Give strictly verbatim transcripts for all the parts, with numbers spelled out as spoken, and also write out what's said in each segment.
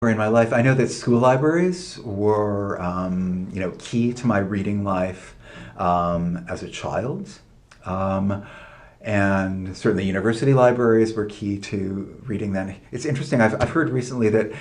In my life, I know that school libraries were, um, you know, key to my reading life um, as a child, um, and certainly university libraries were key to reading. Then it's interesting. I've I've heard recently that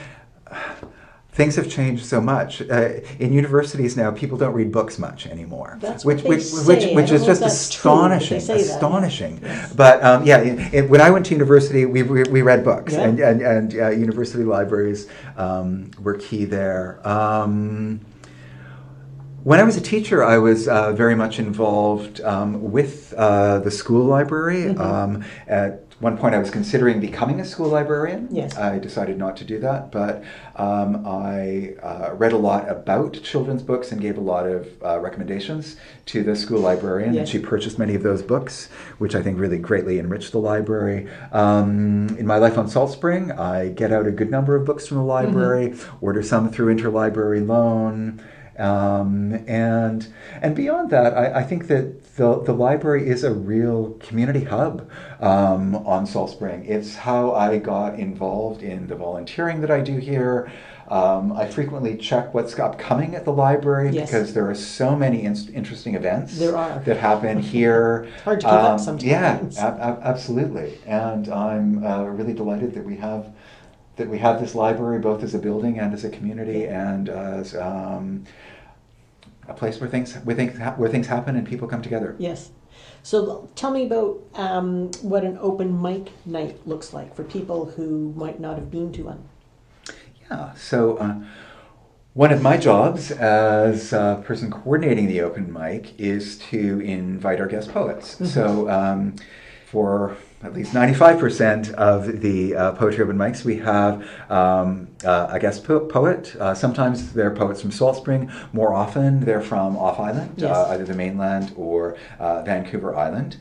things have changed so much. Uh, in universities now, people don't read books much anymore, That's which what they which say. which, which I is don't know just if that's true, but they astonishing, say that, yeah. astonishing. Yes. But um, yeah, it, it, when I went to university, we we, we read books, Yeah. and and, and uh, university libraries um, were key there. Um, When I was a teacher, I was uh, very much involved um, with uh, the school library. Mm-hmm. Um, at one point, I was considering becoming a school librarian. Yes. I decided not to do that, but um, I uh, read a lot about children's books and gave a lot of uh, recommendations to the school librarian, Yes. and she purchased many of those books, which I think really greatly enriched the library. Um, in my life on Salt Spring, I get out a good number of books from the library, mm-hmm. order some through interlibrary loan. Um, and and beyond that, I, I think that the, the library is a real community hub um, on Salt Spring. It's how I got involved in the volunteering that I do here. Um, I frequently check what's upcoming at the library, Yes. because there are so many in- interesting events There are. that happen here. Hard to keep um, up sometimes. Yeah, ab- ab- absolutely. And I'm uh, really delighted that we have that we have this library both as a building and as a community and as um, a place where things where things ha- where things happen and people come together. Yes. So tell me about um, what an open mic night looks like for people who might not have been to one. Yeah. So uh, one of my jobs as a person coordinating the open mic is to invite our guest poets. Mm-hmm. So um, for at least ninety-five percent of the uh, poetry open mics, we have um, uh, a guest po- poet. Uh, sometimes they're poets from Salt Spring. More often, they're from off-island, Yes. uh, either the mainland or uh, Vancouver Island.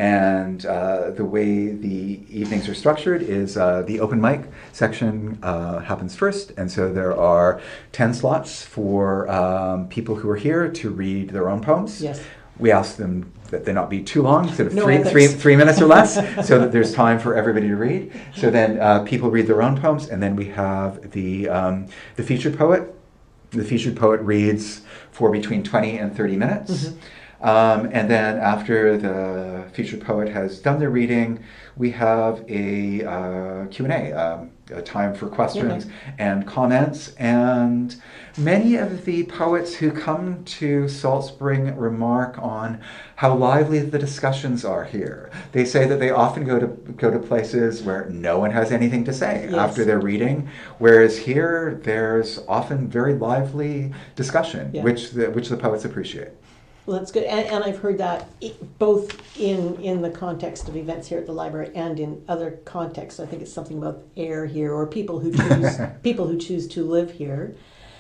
And uh, the way the evenings are structured is uh, the open mic section uh, happens first. And so there are ten slots for um, people who are here to read their own poems. Yes. We ask them that they not be too long, sort of No three, ethics. three, three minutes or less, so that there's time for everybody to read. So then uh, people read their own poems, and then we have the um, the featured poet. The featured poet reads for between twenty and thirty minutes. Mm-hmm. Um, and then after the featured poet has done their reading, we have a uh, Q and A, um, a time for questions mm-hmm. and comments. And many of the poets who come to Salt Spring remark on how lively the discussions are here. They say that they often go to go to places where no one has anything to say yes. after their reading, whereas here there's often very lively discussion, yeah. which the, which the poets appreciate. Well, that's good, and, and I've heard that both in in the context of events here at the library and in other contexts. I think it's something about air here, or people who choose people who choose to live here.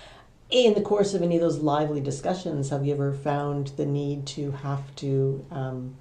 In the course of any of those lively discussions, have you ever found the need to have to um,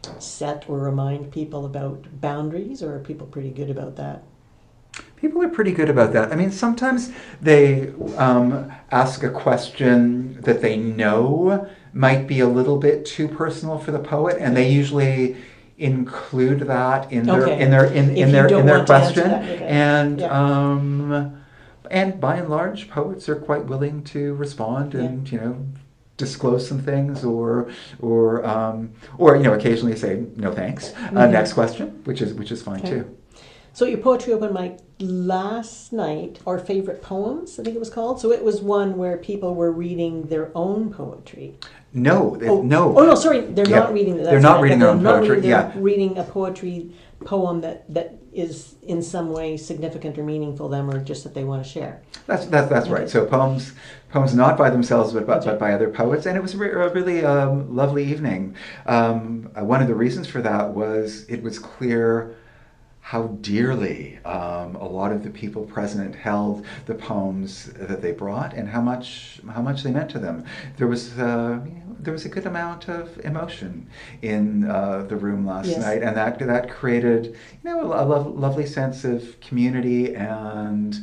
set or remind people about boundaries, or are people pretty good about that? People are pretty good about that. I mean, sometimes they um, ask a question that they know might be a little bit too personal for the poet, and they usually include that in their okay. in their in, in their in their question. Okay. And yeah. um, and by and large, poets are quite willing to respond and yeah. you know disclose some things, or or um, or you know occasionally say no thanks. Mm-hmm. Uh, next question, which is which is fine okay. too. So your poetry open mic last night, our favorite poems, I think it was called. So it was one where people were reading their own poetry. No, oh, no. Oh no, sorry, they're yeah. not reading. That's they're not right. reading they're their own not poetry. Reading, yeah, reading a poetry poem that, that is in some way significant or meaningful to them, or just that they want to share. That's that's that's okay. right. So poems, poems not by themselves, but but, okay. but by other poets, and it was a really um, lovely evening. Um, uh, one of the reasons for that was it was clear how dearly um, a lot of the people present held the poems that they brought, and how much how much they meant to them. There was uh, you know, there was a good amount of emotion in uh, the room last yes. night, and that that created you know a, a lo- lovely sense of community and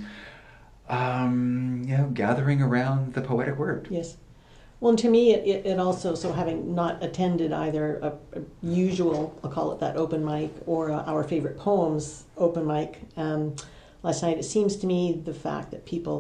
um, you know gathering around the poetic word. Yes. Well, and to me, it, it also, so having not attended either a, a usual, I'll call it that, open mic, or uh, our favorite poems open mic, um, last night. It seems to me the fact that people